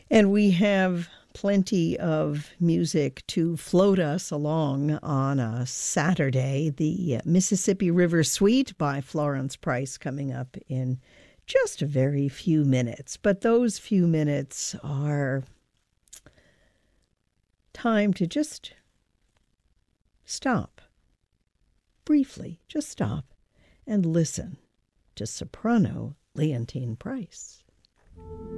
And we have plenty of music to float us along on a Saturday. The Mississippi River Suite by Florence Price coming up in just a very few minutes. But those few minutes are time to just stop, briefly, just stop and listen to soprano Leontyne Price.